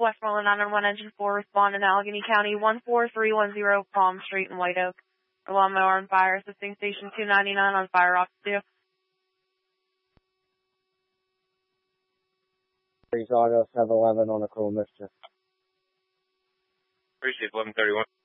Westmoreland 911 Engine 4, respond in Allegheny County, 14310 Palm Street in White Oak. A lawnmower on fire, assisting station 299 on fire ops 2. Auto 711 on a cool mischief. Appreciate 1131.